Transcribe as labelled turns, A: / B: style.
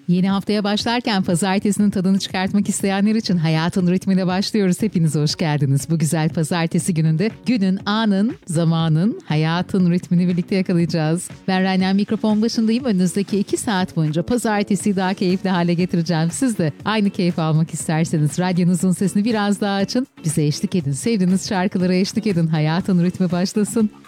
A: Yeni haftaya başlarken pazartesinin tadını çıkartmak isteyenler için hayatın ritmine başlıyoruz. Hepiniz hoş geldiniz. Bu güzel pazartesi gününde günün, anın, zamanın, hayatın ritmini birlikte yakalayacağız. Ben Raynen, mikrofon başındayım. Önünüzdeki 2 saat boyunca pazartesiyi daha keyifli hale getireceğim. Siz de aynı keyif almak isterseniz radyonuzun sesini biraz daha açın. Bize eşlik edin. Sevdiğiniz şarkılara eşlik edin. Hayatın ritmi başlasın.